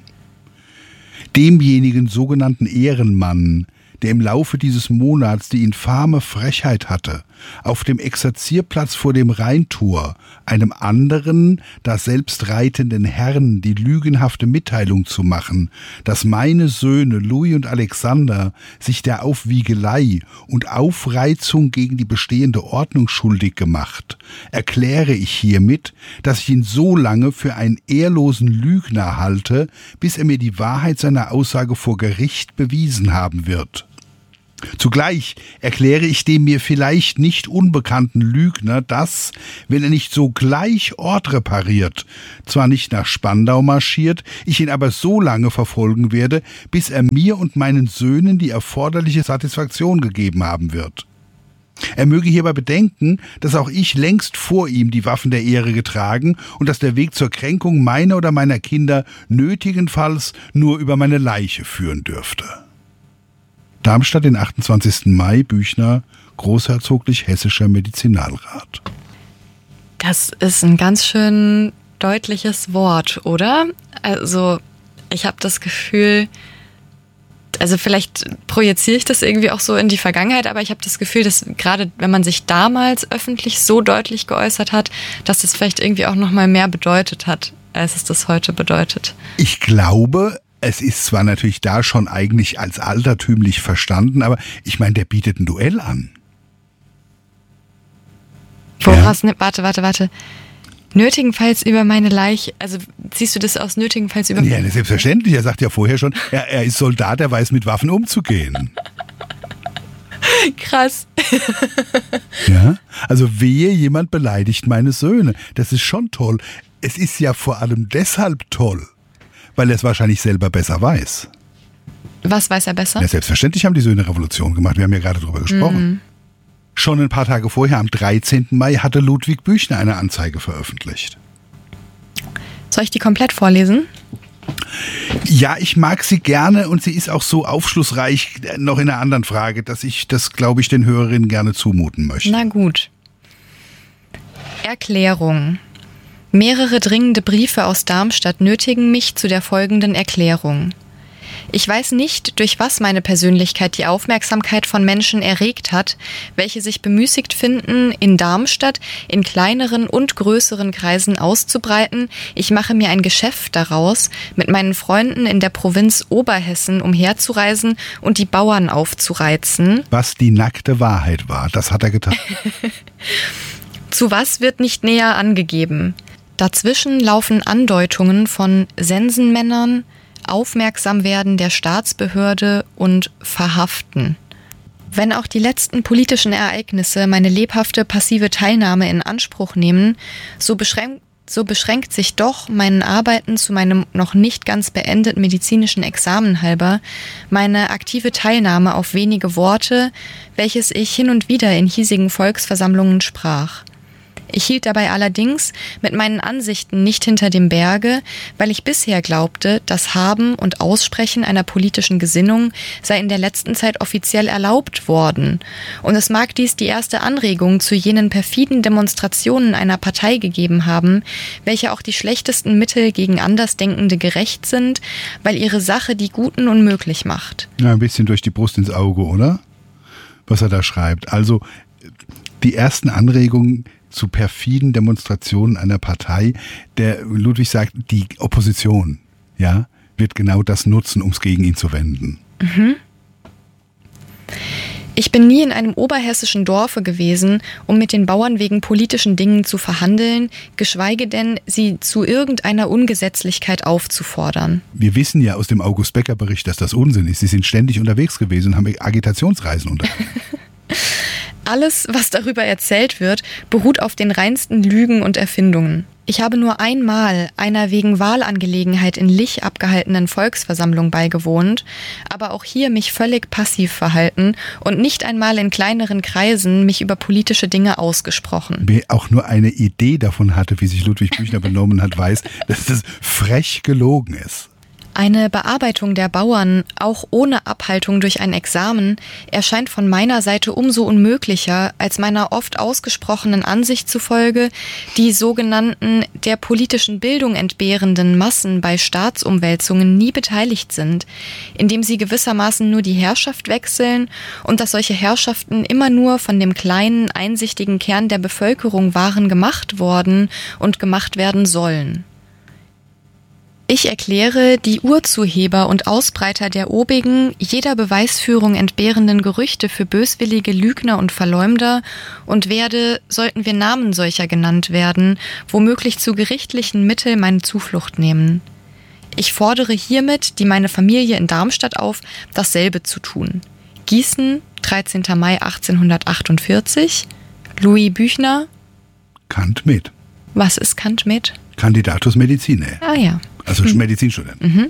[SPEAKER 1] Demjenigen sogenannten Ehrenmann, der im Laufe dieses Monats die infame Frechheit hatte, auf dem Exerzierplatz vor dem Rheintor einem anderen, daselbst reitenden Herrn die lügenhafte Mitteilung zu machen, dass meine Söhne Louis und Alexander sich der Aufwiegelei und Aufreizung gegen die bestehende Ordnung schuldig gemacht, erkläre ich hiermit, dass ich ihn so lange für einen ehrlosen Lügner halte, bis er mir die Wahrheit seiner Aussage vor Gericht bewiesen haben wird. Zugleich erkläre ich dem mir vielleicht nicht unbekannten Lügner, dass, wenn er nicht sogleich Ort repariert, zwar nicht nach Spandau marschiert, ich ihn aber so lange verfolgen werde, bis er mir und meinen Söhnen die erforderliche Satisfaktion gegeben haben wird. Er möge hierbei bedenken, dass auch ich längst vor ihm die Waffen der Ehre getragen und dass der Weg zur Kränkung meiner oder meiner Kinder nötigenfalls nur über meine Leiche führen dürfte. Darmstadt, den achtundzwanzigsten Mai, Büchner, Großherzoglich-Hessischer Medizinalrat.
[SPEAKER 2] Das ist ein ganz schön deutliches Wort, oder? Also, ich habe das Gefühl, also vielleicht projiziere ich das irgendwie auch so in die Vergangenheit, aber ich habe das Gefühl, dass gerade wenn man sich damals öffentlich so deutlich geäußert hat, dass das vielleicht irgendwie auch noch mal mehr bedeutet hat, als es das heute bedeutet.
[SPEAKER 1] Ich glaube, es ist zwar natürlich da schon eigentlich als altertümlich verstanden, aber ich meine, der bietet ein Duell an.
[SPEAKER 2] Woraus, ja. ne, warte, warte, warte. Nötigenfalls über meine Leiche, also siehst du das aus nötigenfalls über...
[SPEAKER 1] Ja, selbstverständlich. Er sagt ja vorher schon, er, er ist Soldat, er weiß mit Waffen umzugehen.
[SPEAKER 2] Krass.
[SPEAKER 1] Ja, also wehe, jemand beleidigt meine Söhne. Das ist schon toll. Es ist ja vor allem deshalb toll, weil er es wahrscheinlich selber besser weiß.
[SPEAKER 2] Was weiß er besser?
[SPEAKER 1] Ja, selbstverständlich haben die Söhne Revolution gemacht. Wir haben ja gerade drüber gesprochen. Mhm. Schon ein paar Tage vorher, am dreizehnten Mai, hatte Ludwig Büchner eine Anzeige veröffentlicht.
[SPEAKER 2] Soll ich die komplett vorlesen?
[SPEAKER 1] Ja, ich mag sie gerne und sie ist auch so aufschlussreich, noch in einer anderen Frage, dass ich das, glaube ich, den Hörerinnen gerne zumuten möchte.
[SPEAKER 2] Na gut. Erklärung. Mehrere dringende Briefe aus Darmstadt nötigen mich zu der folgenden Erklärung. Ich weiß nicht, durch was meine Persönlichkeit die Aufmerksamkeit von Menschen erregt hat, welche sich bemüßigt finden, in Darmstadt in kleineren und größeren Kreisen auszubreiten. Ich mache mir ein Geschäft daraus, mit meinen Freunden in der Provinz Oberhessen umherzureisen und die Bauern aufzureizen.
[SPEAKER 1] Was die nackte Wahrheit war, das hat er getan.
[SPEAKER 2] Zu was wird nicht näher angegeben. Dazwischen laufen Andeutungen von Sensenmännern, Aufmerksamwerden der Staatsbehörde und Verhaften. Wenn auch die letzten politischen Ereignisse meine lebhafte passive Teilnahme in Anspruch nehmen, so beschränkt, so beschränkt sich doch meinen Arbeiten zu meinem noch nicht ganz beendeten medizinischen Examen halber meine aktive Teilnahme auf wenige Worte, welches ich hin und wieder in hiesigen Volksversammlungen sprach. Ich hielt dabei allerdings mit meinen Ansichten nicht hinter dem Berge, weil ich bisher glaubte, das Haben und Aussprechen einer politischen Gesinnung sei in der letzten Zeit offiziell erlaubt worden. Und es mag dies die erste Anregung zu jenen perfiden Demonstrationen einer Partei gegeben haben, welche auch die schlechtesten Mittel gegen Andersdenkende gerecht sind, weil ihre Sache die Guten unmöglich macht.
[SPEAKER 1] Ja, ein bisschen durch die Brust ins Auge, oder? Was er da schreibt. Also die ersten Anregungen zu perfiden Demonstrationen einer Partei. Der Ludwig sagt, die Opposition, ja, wird genau das nutzen, um es gegen ihn zu wenden.
[SPEAKER 2] Mhm. Ich bin nie in einem oberhessischen Dorfe gewesen, um mit den Bauern wegen politischen Dingen zu verhandeln, geschweige denn, sie zu irgendeiner Ungesetzlichkeit aufzufordern.
[SPEAKER 1] Wir wissen ja aus dem August-Becker-Bericht, dass das Unsinn ist. Sie sind ständig unterwegs gewesen und haben Agitationsreisen unternommen.
[SPEAKER 2] Alles, was darüber erzählt wird, beruht auf den reinsten Lügen und Erfindungen. Ich habe nur einmal einer wegen Wahlangelegenheit in Lich abgehaltenen Volksversammlung beigewohnt, aber auch hier mich völlig passiv verhalten und nicht einmal in kleineren Kreisen mich über politische Dinge ausgesprochen.
[SPEAKER 1] Wer auch nur eine Idee davon hatte, wie sich Ludwig Büchner benommen hat, weiß, dass das frech gelogen ist.
[SPEAKER 2] Eine Bearbeitung der Bauern, auch ohne Abhaltung durch ein Examen, erscheint von meiner Seite umso unmöglicher, als meiner oft ausgesprochenen Ansicht zufolge die sogenannten der politischen Bildung entbehrenden Massen bei Staatsumwälzungen nie beteiligt sind, indem sie gewissermaßen nur die Herrschaft wechseln und dass solche Herrschaften immer nur von dem kleinen, einsichtigen Kern der Bevölkerung waren gemacht worden und gemacht werden sollen. Ich erkläre die Urzuheber und Ausbreiter der obigen, jeder Beweisführung entbehrenden Gerüchte für böswillige Lügner und Verleumder und werde, sollten wir Namen solcher genannt werden, womöglich zu gerichtlichen Mitteln meine Zuflucht nehmen. Ich fordere hiermit die meine Familie in Darmstadt auf, dasselbe zu tun. Gießen, dreizehnter Mai achtzehnhundertachtundvierzig, Louis Büchner.
[SPEAKER 1] Cand. Med.
[SPEAKER 2] Was ist Cand. Med?
[SPEAKER 1] Candidatus Medicinae.
[SPEAKER 2] Ah ja.
[SPEAKER 1] Also
[SPEAKER 2] hm.
[SPEAKER 1] Medizinstudent.
[SPEAKER 2] Mhm.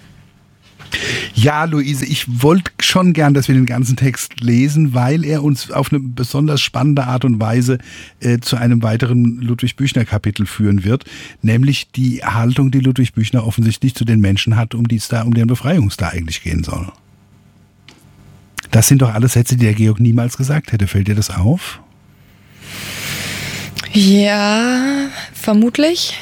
[SPEAKER 1] Ja, Luise, ich wollte schon gern, dass wir den ganzen Text lesen, weil er uns auf eine besonders spannende Art und Weise äh, zu einem weiteren Ludwig Büchner-Kapitel führen wird, nämlich die Haltung, die Ludwig Büchner offensichtlich zu den Menschen hat, um die es da, um deren Befreiung es da eigentlich gehen soll. Das sind doch alles Sätze, die der Georg niemals gesagt hätte. Fällt dir das auf?
[SPEAKER 2] Ja, vermutlich.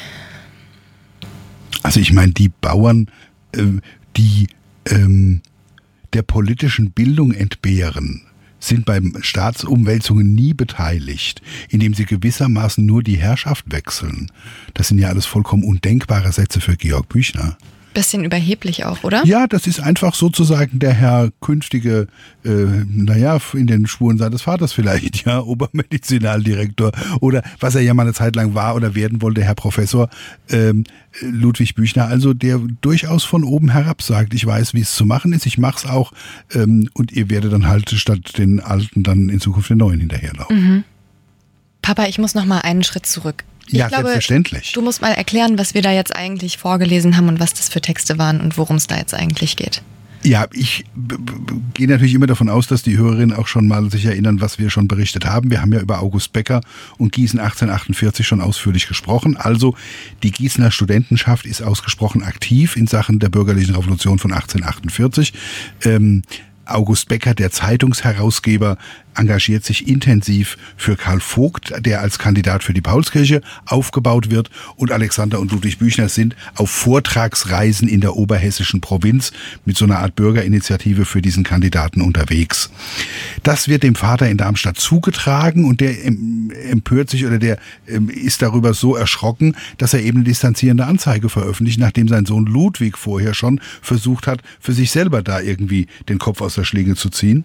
[SPEAKER 1] Also ich meine, die Bauern, äh, die ähm, der politischen Bildung entbehren, sind bei Staatsumwälzungen nie beteiligt, indem sie gewissermaßen nur die Herrschaft wechseln. Das sind ja alles vollkommen undenkbare Sätze für Georg Büchner.
[SPEAKER 2] Bisschen überheblich auch, oder?
[SPEAKER 1] Ja, das ist einfach sozusagen der Herr künftige, äh, naja, in den Spuren seines Vaters vielleicht, ja, Obermedizinaldirektor oder was er ja mal eine Zeit lang war oder werden wollte, Herr Professor ähm, Ludwig Büchner, also der durchaus von oben herab sagt, ich weiß, wie es zu machen ist, ich mach's auch ähm, und ihr werdet dann halt statt den Alten dann in Zukunft den Neuen hinterherlaufen.
[SPEAKER 2] Mhm. Papa, ich muss noch mal einen Schritt zurück. Ich
[SPEAKER 1] ja,
[SPEAKER 2] glaube,
[SPEAKER 1] selbstverständlich.
[SPEAKER 2] Du musst mal erklären, was wir da jetzt eigentlich vorgelesen haben und was das für Texte waren und worum es da jetzt eigentlich geht.
[SPEAKER 1] Ja, ich b- b- gehe natürlich immer davon aus, dass die Hörerinnen auch schon mal sich erinnern, was wir schon berichtet haben. Wir haben ja über August Becker und Gießen achtzehnhundertachtundvierzig schon ausführlich gesprochen. Also die Gießener Studentenschaft ist ausgesprochen aktiv in Sachen der bürgerlichen Revolution von achtzehnhundertachtundvierzig. Ähm, August Becker, der Zeitungsherausgeber, engagiert sich intensiv für Karl Vogt, der als Kandidat für die Paulskirche aufgebaut wird. Und Alexander und Ludwig Büchner sind auf Vortragsreisen in der oberhessischen Provinz mit so einer Art Bürgerinitiative für diesen Kandidaten unterwegs. Das wird dem Vater in Darmstadt zugetragen und der empört sich oder der ist darüber so erschrocken, dass er eben eine distanzierende Anzeige veröffentlicht, nachdem sein Sohn Ludwig vorher schon versucht hat, für sich selber da irgendwie den Kopf aus der Schlinge zu ziehen.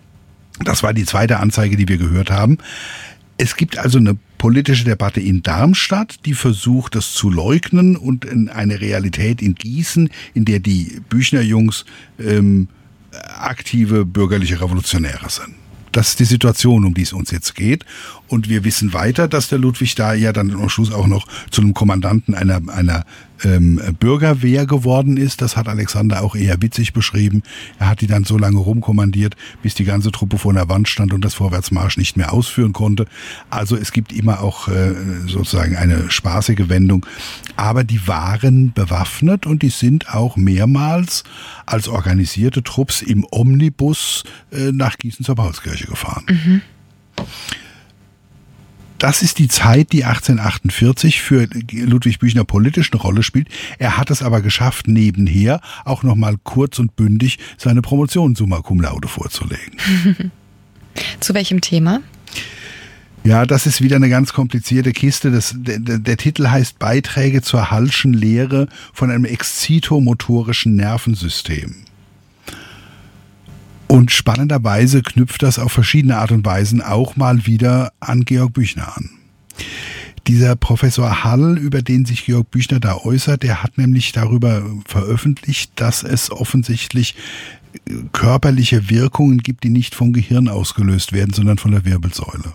[SPEAKER 1] Das war die zweite Anzeige, die wir gehört haben. Es gibt also eine politische Debatte in Darmstadt, die versucht, das zu leugnen und eine Realität in Gießen, in der die Büchner-Jungs ähm, aktive bürgerliche Revolutionäre sind. Das ist die Situation, um die es uns jetzt geht. Und wir wissen weiter, dass der Ludwig da ja dann am Schluss auch noch zu einem Kommandanten einer, einer ähm, Bürgerwehr geworden ist. Das hat Alexander auch eher witzig beschrieben. Er hat die dann so lange rumkommandiert, bis die ganze Truppe vor einer Wand stand und das Vorwärtsmarsch nicht mehr ausführen konnte. Also es gibt immer auch äh, sozusagen eine spaßige Wendung. Aber die waren bewaffnet und die sind auch mehrmals als organisierte Trupps im Omnibus äh, nach Gießen zur Paulskirche gefahren.
[SPEAKER 2] Mhm.
[SPEAKER 1] Das ist die Zeit, die achtzehnhundertachtundvierzig für Ludwig Büchner politisch eine Rolle spielt. Er hat es aber geschafft, nebenher auch nochmal kurz und bündig seine Promotion summa cum laude vorzulegen.
[SPEAKER 2] Zu welchem Thema?
[SPEAKER 1] Ja, das ist wieder eine ganz komplizierte Kiste. Das, der, der Titel heißt Beiträge zur Hallschen Lehre von einem exzitomotorischen Nervensystem. Und spannenderweise knüpft das auf verschiedene Art und Weisen auch mal wieder an Georg Büchner an. Dieser Professor Hall, über den sich Georg Büchner da äußert, der hat nämlich darüber veröffentlicht, dass es offensichtlich körperliche Wirkungen gibt, die nicht vom Gehirn ausgelöst werden, sondern von der Wirbelsäule.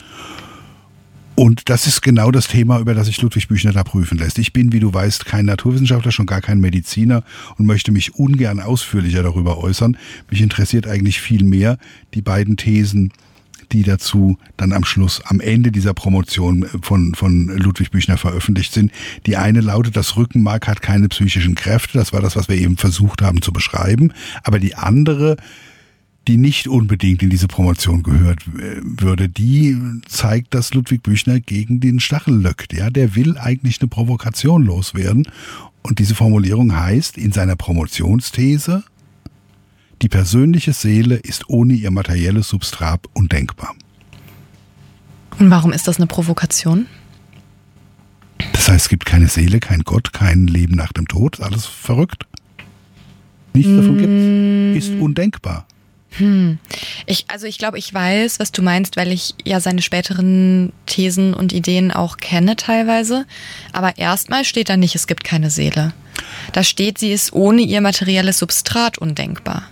[SPEAKER 1] Und das ist genau das Thema, über das sich Ludwig Büchner da prüfen lässt. Ich bin, wie du weißt, kein Naturwissenschaftler, schon gar kein Mediziner und möchte mich ungern ausführlicher darüber äußern. Mich interessiert eigentlich viel mehr die beiden Thesen, die dazu dann am Schluss, am Ende dieser Promotion von, von Ludwig Büchner veröffentlicht sind. Die eine lautet, das Rückenmark hat keine psychischen Kräfte. Das war das, was wir eben versucht haben zu beschreiben. Aber die andere, die nicht unbedingt in diese Promotion gehört würde, die zeigt, dass Ludwig Büchner gegen den Stachel löckt. Ja, der will eigentlich eine Provokation loswerden. Und diese Formulierung heißt in seiner Promotionsthese, die persönliche Seele ist ohne ihr materielles Substrat undenkbar.
[SPEAKER 2] Und warum ist das eine Provokation?
[SPEAKER 1] Das heißt, es gibt keine Seele, kein Gott, kein Leben nach dem Tod, ist alles verrückt. Nichts davon gibt es, ist undenkbar.
[SPEAKER 2] Hm. Ich, also ich glaube, ich weiß, was du meinst, weil ich ja seine späteren Thesen und Ideen auch kenne teilweise. Aber erstmal steht da nicht, es gibt keine Seele. Da steht, sie ist ohne ihr materielles Substrat undenkbar.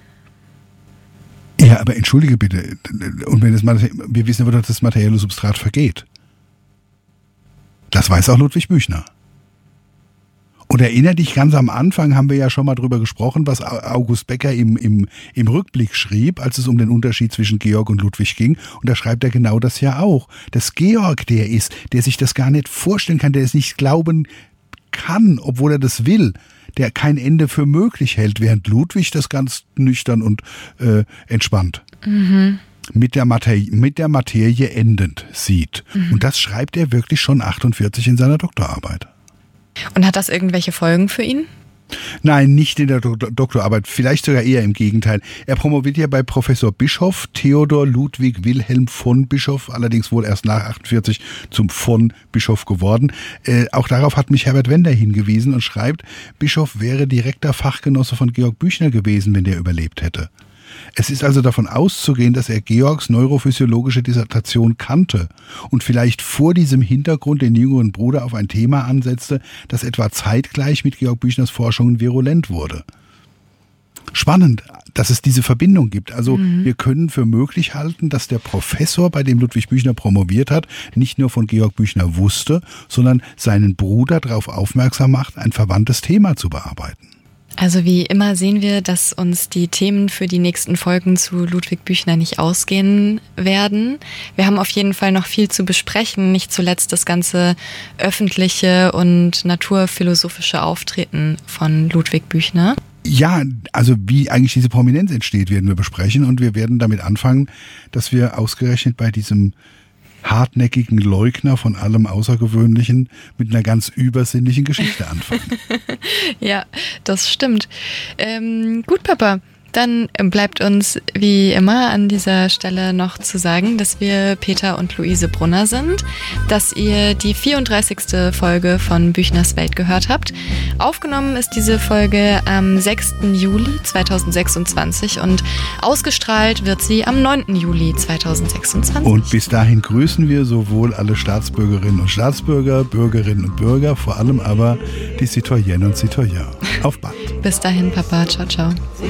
[SPEAKER 1] Ja, aber entschuldige bitte. Und wenn das, wir wissen aber, dass das materielle Substrat vergeht. Das weiß auch Ludwig Büchner. Und erinnere dich, ganz am Anfang haben wir ja schon mal drüber gesprochen, was August Becker im, im, im Rückblick schrieb, als es um den Unterschied zwischen Georg und Ludwig ging. Und da schreibt er genau das ja auch. Dass Georg der ist, der sich das gar nicht vorstellen kann, der es nicht glauben kann, obwohl er das will, der kein Ende für möglich hält, während Ludwig das ganz nüchtern und äh, entspannt mhm. mit, der Materie, mit der Materie endend sieht. Mhm. Und das schreibt er wirklich schon achtundvierzig in seiner Doktorarbeit.
[SPEAKER 2] Und hat das irgendwelche Folgen für ihn?
[SPEAKER 1] Nein, nicht in der Doktorarbeit, vielleicht sogar eher im Gegenteil. Er promoviert ja bei Professor Bischoff, Theodor Ludwig Wilhelm von Bischoff, allerdings wohl erst nach achtundvierzig zum von Bischoff geworden. Äh, auch darauf hat mich Herbert Wender hingewiesen und schreibt, Bischoff wäre direkter Fachgenosse von Georg Büchner gewesen, wenn der überlebt hätte. Es ist also davon auszugehen, dass er Georgs neurophysiologische Dissertation kannte und vielleicht vor diesem Hintergrund den jüngeren Bruder auf ein Thema ansetzte, das etwa zeitgleich mit Georg Büchners Forschungen virulent wurde. Spannend, dass es diese Verbindung gibt. Also mhm. wir können für möglich halten, dass der Professor, bei dem Ludwig Büchner promoviert hat, nicht nur von Georg Büchner wusste, sondern seinen Bruder darauf aufmerksam macht, ein verwandtes Thema zu bearbeiten.
[SPEAKER 2] Also wie immer sehen wir, dass uns die Themen für die nächsten Folgen zu Ludwig Büchner nicht ausgehen werden. Wir haben auf jeden Fall noch viel zu besprechen, nicht zuletzt das ganze öffentliche und naturphilosophische Auftreten von Ludwig Büchner.
[SPEAKER 1] Ja, also wie eigentlich diese Prominenz entsteht, werden wir besprechen und wir werden damit anfangen, dass wir ausgerechnet bei diesem hartnäckigen Leugner von allem Außergewöhnlichen mit einer ganz übersinnlichen Geschichte anfangen.
[SPEAKER 2] Ja, das stimmt. Ähm, gut, Papa. Dann bleibt uns wie immer an dieser Stelle noch zu sagen, dass wir Peter und Luise Brunner sind, dass ihr die vierunddreißigste Folge von Büchners Welt gehört habt. Aufgenommen ist diese Folge am sechsten Juli zweitausendsechsundzwanzig und ausgestrahlt wird sie am neunten Juli zweitausendsechsundzwanzig.
[SPEAKER 1] Und bis dahin grüßen wir sowohl alle Staatsbürgerinnen und Staatsbürger, Bürgerinnen und Bürger, vor allem aber die Citoyennes und Citoyens. Auf bald.
[SPEAKER 2] Bis dahin, Papa. Ciao, ciao.